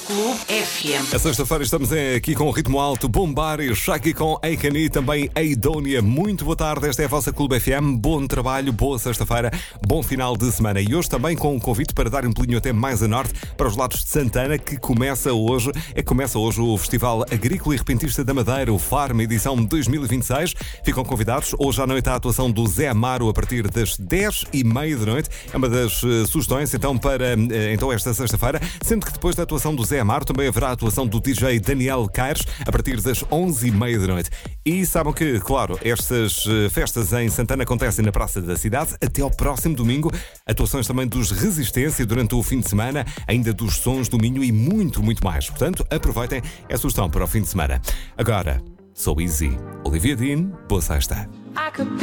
Clube FM. A sexta-feira estamos aqui com o ritmo alto, Bombar e Shaki com Eikani, também a Idónia. Muito boa tarde, esta é a vossa Clube FM. Bom trabalho, boa sexta-feira, bom final de semana. E hoje também com um convite para dar um pulinho até mais a norte, para os lados de Santana, que começa hoje o Festival Agrícola e Repentista da Madeira, o Farm, edição 2026. Ficam convidados. Hoje à noite a atuação do Zé Amaro a partir das 10h30 da noite. É uma das sugestões então para esta sexta-feira, sendo que depois da atuação do Zé Amaro também haverá a atuação do DJ Daniel Caires a partir das 11h30 da noite. E sabem que, claro, estas festas em Santana acontecem na Praça da Cidade até ao próximo domingo. Atuações também dos Resistência durante o fim de semana, ainda dos Sons do Minho e muito, muito mais. Portanto, aproveitem a sugestão para o fim de semana. Agora, So Easy, Olivia Dean, boa sexta.